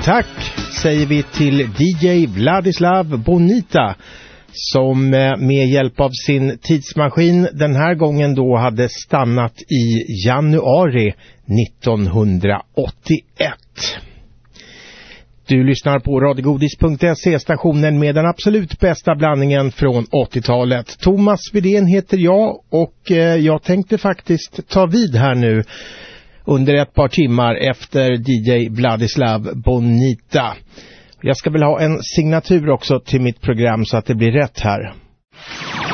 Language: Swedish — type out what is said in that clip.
Tack säger vi till DJ Vladislav Bonita som med hjälp av sin tidsmaskin den här gången då hade stannat i januari 1981. Du lyssnar på radiogodis.se, stationen med den absolut bästa blandningen från 80-talet. Thomas Widén heter jag och jag tänkte faktiskt ta vid här nu under ett par timmar efter DJ Vladislav Bonita. Jag ska väl ha en signatur också till mitt program så att det blir rätt här.